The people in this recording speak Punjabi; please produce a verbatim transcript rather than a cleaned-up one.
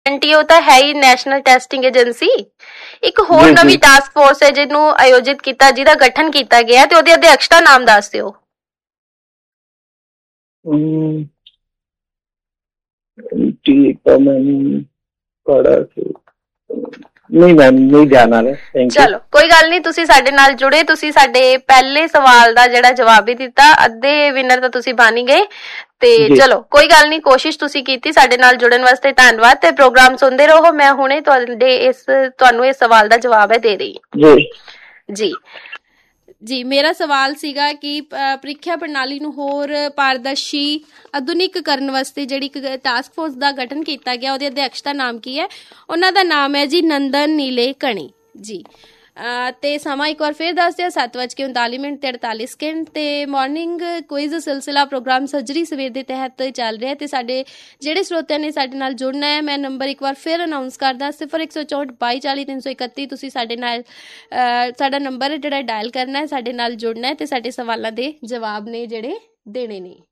ਐਨਟੀਓ ਤਾਂ ਹੈ ਹੀ ਨੈਸ਼ਨਲ ਟੈਸਟਿੰਗ ਏਜੰਸੀ। ਇੱਕ ਹੋਰ ਜੀ ਨਵੀਂ ਜੀ। ਟਾਸਕ ਫੋਰਸ ਹੈ ਜਿਹਨੂੰ ਆਯੋਜਿਤ ਕੀਤਾ, ਜਿਹਦਾ ਗਠਨ ਕੀਤਾ ਗਿਆ, ਤੇ ਉਹਦੀ ਅਧਿਕਸ਼ਤਾ ਨਾਮ ਦੱਸ ਦਿਓ। हम्म, ठीक है मैम, पढ़ा ਸੀ। नहीं मैम, नहीं ध्यान आ रहा। Thank you. ਚਲੋ ਕੋਈ ਗੱਲ ਨਹੀਂ, ਤੁਸੀਂ ਸਾਡੇ ਨਾਲ ਜੁੜੇ, ਤੁਸੀਂ ਸਾਡੇ ਪਹਿਲੇ ਸਵਾਲ ਦਾ ਜਿਹੜਾ ਜਵਾਬ ਵੀ ਦਿੱਤਾ, ਅੱਧੇ ਵਿਨਰ ਤਾਂ ਤੁਸੀਂ ਬਣ ਹੀ ਗਏ। ਤੇ जी ਚਲੋ ਕੋਈ ਗੱਲ ਨਹੀਂ, ਕੋਸ਼ਿਸ਼ ਤੁਸੀਂ ਕੀਤੀ। ਸਾਡੇ ਨਾਲ ਜੁੜਨ ਵਾਸਤੇ ਧੰਨਵਾਦ, ਤੇ ਪ੍ਰੋਗਰਾਮ ਸੁਣਦੇ ਰਹੋ। ਮੈਂ ਹੁਣੇ ਤੁਹਾਡੇ ਇਸ ਤੁਹਾਨੂੰ ਇਸ ਸਵਾਲ ਦਾ ਜਵਾਬ ਹੈ ਦੇ ਰਹੀ जी ਜੀ। ਜੀ ਮੇਰਾ ਸਵਾਲ ਸੀਗਾ ਕਿ ਪ੍ਰੀਖਿਆ ਪ੍ਰਣਾਲੀ ਨੂੰ ਹੋਰ ਪਾਰਦਰਸ਼ੀ ਆਧੁਨਿਕ ਕਰਨ ਵਾਸਤੇ ਜਿਹੜੀ ਇੱਕ ਟਾਸਕ ਫੋਰਸ ਦਾ ਗਠਨ ਕੀਤਾ ਗਿਆ, ਉਹਦੀ ਅਧਿਕਸ਼ ਦਾ ਨਾਮ ਕੀ ਹੈ? ਉਹਨਾਂ ਦਾ ਨਾਮ ਹੈ ਜੀ ਨੰਦਨ ਨੀਲੇਕਣੀ ਜੀ। ਤੇ ਸਮਾਂ ਇੱਕ ਵਾਰ ਫਿਰ ਦੱਸ ਦਿਓ, ਸੱਤ ਵੱਜ ਕੇ ਉਨਤਾਲੀ ਮਿੰਟ ਤੇ ਅੜਤਾਲੀ ਸਕਿੰਟ। ਤੇ ਮੋਰਨਿੰਗ ਕੁਇਜ਼ ਸਿਲਸਿਲਾ ਪ੍ਰੋਗਰਾਮ ਸੱਜਰੀ ਸਵੇਰ ਦੇ ਤਹਿਤ ਚੱਲ ਰਿਹਾ। ਤੇ ਸਾਡੇ ਜਿਹੜੇ ਸਰੋਤਿਆਂ ਨੇ ਸਾਡੇ ਨਾਲ ਜੁੜਨਾ ਹੈ, ਮੈਂ ਨੰਬਰ ਇੱਕ ਵਾਰ ਫਿਰ ਅਨਾਊਂਸ ਕਰਦਾ, ਸਿਫਰ ਇੱਕ ਸੌ ਚੌਂਹਠ ਬਾਈ ਚਾਲੀ ਤਿੰਨ ਸੌ ਇਕੱਤੀ। ਤੁਸੀਂ ਸਾਡੇ ਨਾਲ ਸਾਡਾ ਨੰਬਰ ਜਿਹੜਾ ਡਾਇਲ ਕਰਨਾ ਹੈ, ਸਾਡੇ ਨਾਲ ਜੁੜਨਾ ਹੈ ਤੇ ਸਾਡੇ ਸਵਾਲਾਂ ਦੇ ਜਵਾਬ ਨੇ ਜਿਹੜੇ ਦੇਣੇ ਨੇ।